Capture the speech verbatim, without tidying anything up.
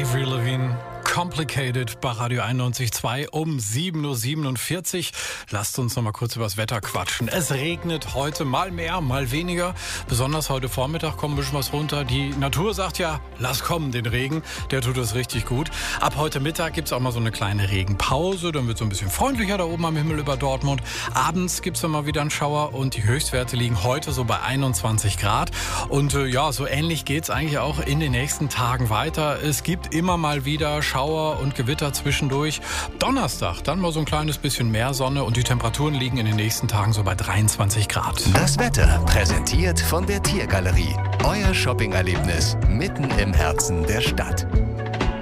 Avril Lavigne, Complicated bei Radio einundneunzig Komma zwei um sieben Uhr siebenundvierzig. Lasst uns noch mal kurz über das Wetter quatschen. Es regnet heute mal mehr, mal weniger. Besonders heute Vormittag kommt ein bisschen was runter. Die Natur sagt ja, lass kommen den Regen. Der tut es richtig gut. Ab heute Mittag gibt es auch mal so eine kleine Regenpause. Dann wird es so ein bisschen freundlicher da oben am Himmel über Dortmund. Abends gibt es dann mal wieder einen Schauer und die Höchstwerte liegen heute so bei einundzwanzig Grad. Und äh, ja, so ähnlich geht es eigentlich auch in den nächsten Tagen weiter. Es gibt immer mal wieder Schauer und Gewitter zwischendurch. Donnerstag dann mal so ein kleines bisschen mehr Sonne und die Temperaturen liegen in den nächsten Tagen so bei dreiundzwanzig Grad. Das Wetter präsentiert von der Tiergalerie. Euer Shoppingerlebnis mitten im Herzen der Stadt.